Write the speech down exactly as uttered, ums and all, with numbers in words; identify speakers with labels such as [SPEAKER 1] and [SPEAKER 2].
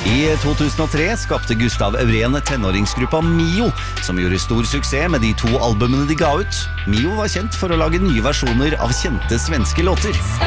[SPEAKER 1] I to tusen og tre skapte Gustav Eurén tenåringsgruppa Mio, som gjorde stor suksess med de to albumene de ga ut. Mio var kjent for å lage nye versjoner av kjente svenske låter.